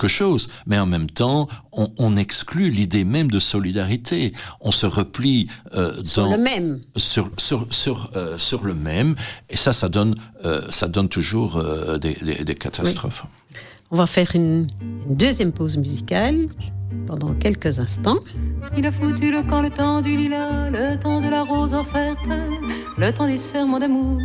quelque chose, mais en même temps, on exclut l'idée même de solidarité. On se replie sur le même. Sur le même, et ça donne toujours des catastrophes. Oui. On va faire une deuxième pause musicale pendant quelques instants. Il a foutu le camp, le temps du lilas, le temps de la rose offerte, le temps des serments d'amour.